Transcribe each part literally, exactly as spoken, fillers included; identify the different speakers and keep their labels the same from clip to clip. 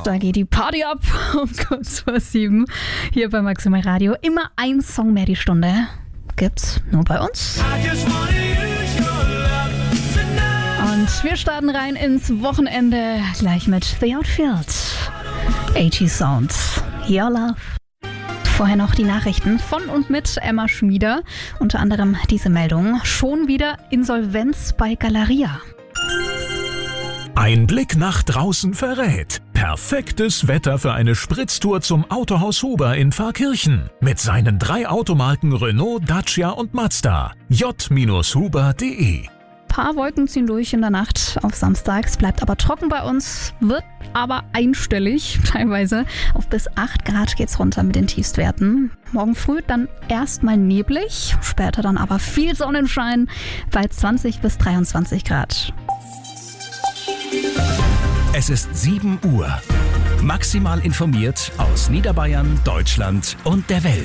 Speaker 1: Da geht die Party ab um kurz vor sieben. Hier bei Maximal Radio. Immer ein Song mehr die Stunde. Gibt's nur bei uns. Und wir starten rein ins Wochenende gleich mit The Outfield. A G Sound. Your Love. Vorher noch die Nachrichten von und mit Emma Schmieder. Unter anderem diese Meldung. Schon wieder Insolvenz bei Galeria.
Speaker 2: Ein Blick nach draußen verrät. Perfektes Wetter für eine Spritztour zum Autohaus Huber in Pfarrkirchen. Mit seinen drei Automarken Renault, Dacia und Mazda. j Huber punkt de.
Speaker 1: Paar Wolken ziehen durch in der Nacht auf Samstag. Es bleibt aber trocken bei uns, wird aber einstellig teilweise. Auf bis acht Grad geht's runter mit den Tiefstwerten. Morgen früh dann erstmal neblig, später dann aber viel Sonnenschein bei zwanzig bis dreiundzwanzig Grad.
Speaker 3: Es ist sieben Uhr. Maximal informiert aus Niederbayern, Deutschland und der Welt.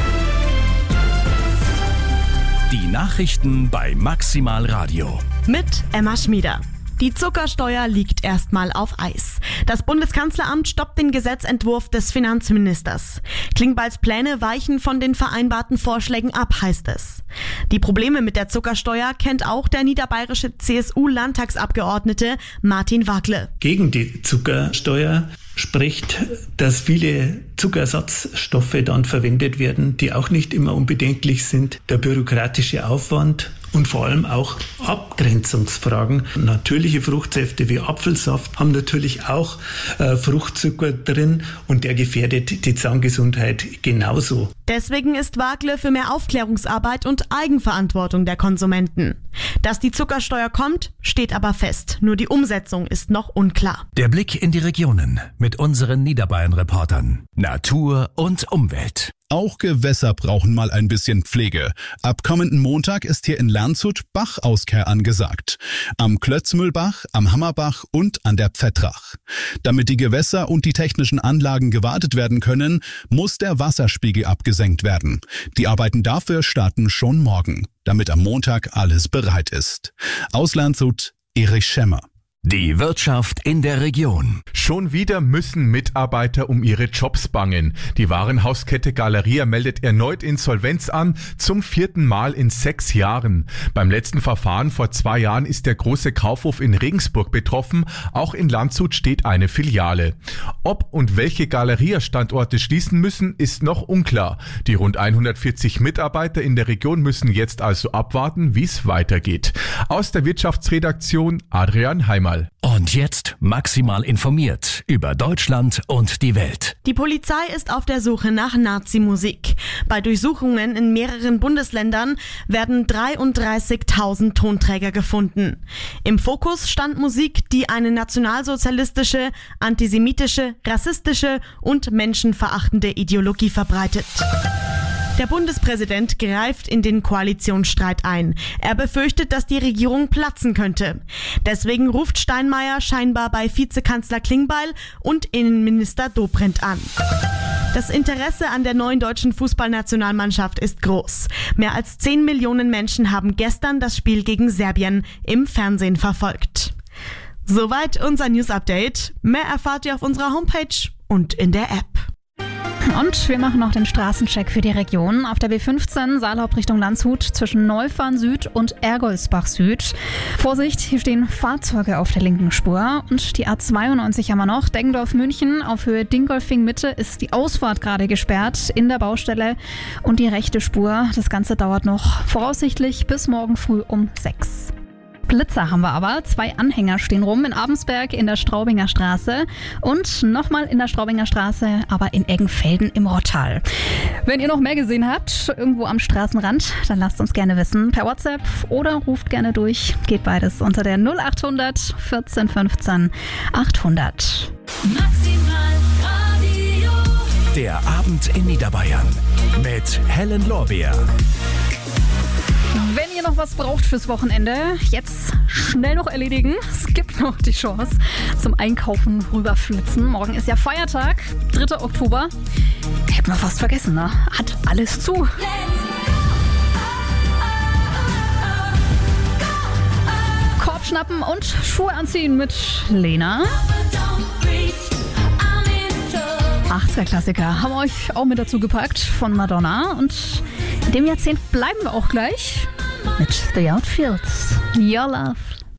Speaker 3: Die Nachrichten bei Maximal Radio.
Speaker 4: Mit Emma Schmieder. Die Zuckersteuer liegt erstmal auf Eis. Das Bundeskanzleramt stoppt den Gesetzentwurf des Finanzministers. Klingbeils Pläne weichen von den vereinbarten Vorschlägen ab, heißt es. Die Probleme mit der Zuckersteuer kennt auch der niederbayerische C S U-Landtagsabgeordnete Martin Wagle.
Speaker 5: Gegen die Zuckersteuer spricht, dass viele Zuckerersatzstoffe dann verwendet werden, die auch nicht immer unbedenklich sind. Der bürokratische Aufwand und vor allem auch Abgrenzungsfragen. Natürliche Fruchtsäfte wie Apfelsaft haben natürlich auch äh, Fruchtzucker drin und der gefährdet die Zahngesundheit genauso.
Speaker 4: Deswegen ist Wagle für mehr Aufklärungsarbeit und Eigenverantwortung der Konsumenten. Dass die Zuckersteuer kommt, steht aber fest. Nur die Umsetzung ist noch unklar.
Speaker 3: Der Blick in die Regionen mit unseren Niederbayern-Reportern. Natur und Umwelt.
Speaker 6: Auch Gewässer brauchen mal ein bisschen Pflege. Ab kommenden Montag ist hier in Landshut Bachauskehr angesagt. Am Klötzmühlbach, am Hammerbach und an der Pfettrach. Damit die Gewässer und die technischen Anlagen gewartet werden können, muss der Wasserspiegel abgesenkt werden. Die Arbeiten dafür starten schon morgen, damit am Montag alles bereit ist. Aus Landshut, Erich Schemmer.
Speaker 3: Die Wirtschaft in der Region.
Speaker 7: Schon wieder müssen Mitarbeiter um ihre Jobs bangen. Die Warenhauskette Galeria meldet erneut Insolvenz an, zum vierten Mal in sechs Jahren. Beim letzten Verfahren vor zwei Jahren ist der große Kaufhof in Regensburg betroffen. Auch in Landshut steht eine Filiale. Ob und welche Galeria-Standorte schließen müssen, ist noch unklar. Die rund hundertvierzig Mitarbeiter in der Region müssen jetzt also abwarten, wie es weitergeht. Aus der Wirtschaftsredaktion Adrian Heimer.
Speaker 3: Und jetzt maximal informiert über Deutschland und die Welt.
Speaker 4: Die Polizei ist auf der Suche nach Nazi-Musik. Bei Durchsuchungen in mehreren Bundesländern werden dreiunddreißigtausend Tonträger gefunden. Im Fokus stand Musik, die eine nationalsozialistische, antisemitische, rassistische und menschenverachtende Ideologie verbreitet. Der Bundespräsident greift in den Koalitionsstreit ein. Er befürchtet, dass die Regierung platzen könnte. Deswegen ruft Steinmeier scheinbar bei Vizekanzler Klingbeil und Innenminister Dobrindt an. Das Interesse an der neuen deutschen Fußballnationalmannschaft ist groß. Mehr als zehn Millionen Menschen haben gestern das Spiel gegen Serbien im Fernsehen verfolgt. Soweit unser News-Update. Mehr erfahrt ihr auf unserer Homepage und in der App.
Speaker 1: Und wir machen noch den Straßencheck für die Region. Auf der B fünfzehn Saalhaupt Richtung Landshut zwischen Neufahren Süd und Ergolsbach Süd. Vorsicht, hier stehen Fahrzeuge auf der linken Spur. Und die A zweiundneunzig haben wir noch. Deggendorf München auf Höhe Dingolfing Mitte ist die Ausfahrt gerade gesperrt in der Baustelle. Und die rechte Spur, das Ganze dauert noch voraussichtlich bis morgen früh um sechs. Blitzer haben wir aber. Zwei Anhänger stehen rum in Abensberg in der Straubinger Straße und nochmal in der Straubinger Straße, aber in Eggenfelden im Rottal. Wenn ihr noch mehr gesehen habt, irgendwo am Straßenrand, dann lasst uns gerne wissen. Per WhatsApp oder ruft gerne durch. Geht beides unter der null achthundert vierzehn fünfzehn achthundert.
Speaker 8: Maximal Radio.
Speaker 3: Der Abend in Niederbayern mit Helen Lorbeer.
Speaker 1: Wenn ihr noch was braucht fürs Wochenende, jetzt schnell noch erledigen. Es gibt noch die Chance zum Einkaufen rüberflitzen. Morgen ist ja Feiertag, dritter Oktober. Hätten wir fast vergessen, ne? Hat alles zu. Korb schnappen und Schuhe anziehen mit Lena. achtziger Klassiker haben wir euch auch mit dazu gepackt von Madonna. Und in dem Jahrzehnt bleiben wir auch gleich mit The Outfields. Your Love.